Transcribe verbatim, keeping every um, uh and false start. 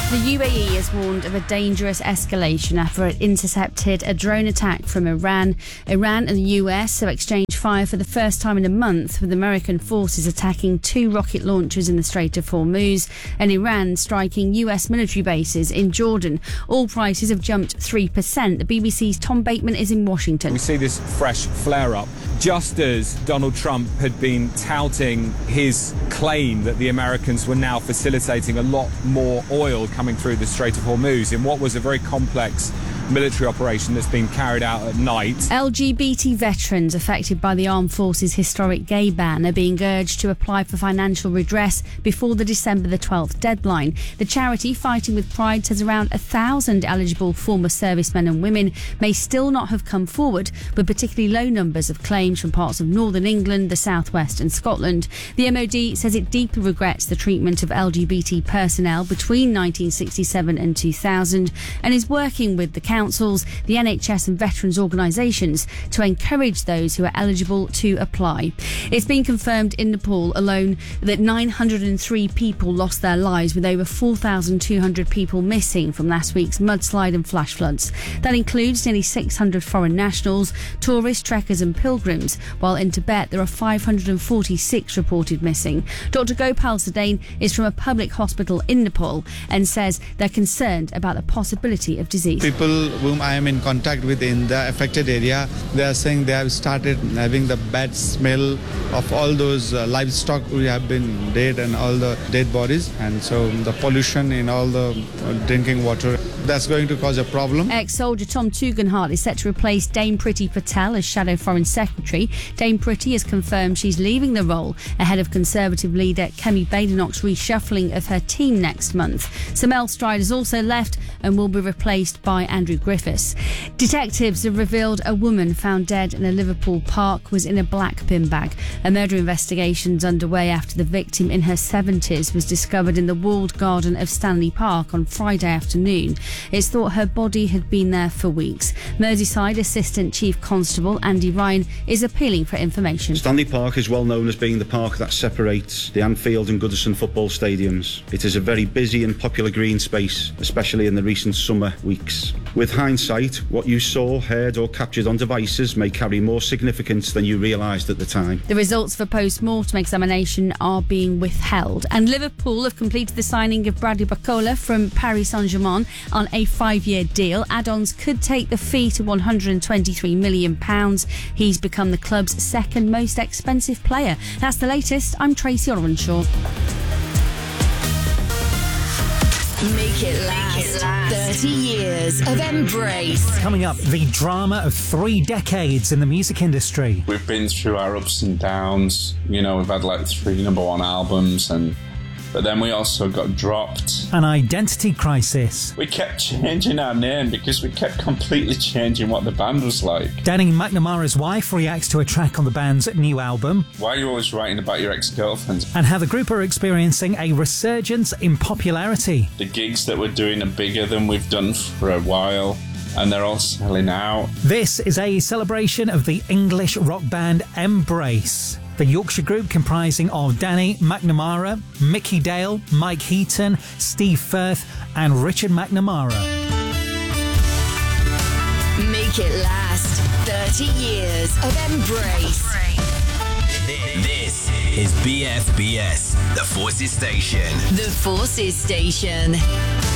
The U A E has warned of a dangerous escalation after it intercepted a drone attack from Iran. Iran and the U S have exchanged fire for the first time in a month, with American forces attacking two rocket launchers in the Strait of Hormuz and Iran striking U S military bases in Jordan. Oil prices have jumped three percent. The B B C's Tom Bateman is in Washington. We see this fresh flare-up just as Donald Trump had been touting his claim that the Americans were now facilitating a lot more oil coming through the Strait of Hormuz in what was a very complex military operation that's been carried out at night. L G B T veterans affected by the Armed Forces' historic gay ban are being urged to apply for financial redress before the December the twelfth deadline. The charity Fighting with Pride says around a thousand eligible former servicemen and women may still not have come forward, with particularly low numbers of claims from parts of northern England, the southwest and Scotland. The M O D says it deeply regrets the treatment of L G B T personnel between nineteen sixty-seven and two thousand and is working with the councils, the N H S and veterans organisations to encourage those who are eligible to apply. It's been confirmed in Nepal alone that nine hundred three people lost their lives, with over four thousand two hundred people missing from last week's mudslide and flash floods. That includes nearly six hundred foreign nationals, tourists, trekkers and pilgrims, while in Tibet there are five hundred forty-six reported missing. Doctor Gopal Sadane is from a public hospital in Nepal and says they're concerned about the possibility of disease. People whom I am in contact with in the affected area, they are saying they have started having the bad smell of all those uh, livestock who have been dead and all the dead bodies, and so the pollution in all the uh, drinking water, that's going to cause a problem. Ex-soldier Tom Tugendhat is set to replace Dame Priti Patel as Shadow Foreign Secretary. Dame Priti has confirmed she's leaving the role ahead of Conservative leader Kemi Badenoch's reshuffling of her team next month. Samel Stride has also left and will be replaced by Andrew Griffiths. Detectives have revealed a woman found dead in a Liverpool park was in a black bin bag. A murder investigation is underway after the victim in her seventies was discovered in the walled garden of Stanley Park on Friday afternoon. It's thought her body had been there for weeks. Merseyside Assistant Chief Constable Andy Ryan is appealing for information. Stanley Park is well known as being the park that separates the Anfield and Goodison football stadiums. It is a very busy and popular green space, especially in the recent summer weeks. With hindsight, what you saw, heard or captured on devices may carry more significance than you realised at the time. The results for post-mortem examination are being withheld. And Liverpool have completed the signing of Bradley Barcola from Paris Saint-Germain on a five-year deal. Add-ons could take the fee to one hundred twenty-three million pounds. He's become the club's second most expensive player. That's the latest. I'm Tracy Orenshaw. Make it last. thirty years of Embrace. Coming up, the drama of three decades in the music industry. We've been through our ups and downs. You know, we've had like three number one albums, and but then we also got dropped. An identity crisis. We kept changing our name because we kept completely changing what the band was like. Danny McNamara's wife reacts to a track on the band's new album. Why are you always writing about your ex-girlfriends? And how the group are experiencing a resurgence in popularity. The gigs that we're doing are bigger than we've done for a while, and they're all selling out. This is a celebration of the English rock band Embrace. The Yorkshire group comprising of Danny McNamara, Mickey Dale, Mike Heaton, Steve Firth and Richard McNamara. Make it last. thirty years of Embrace. This is B F B S, the Forces Station. The Forces Station.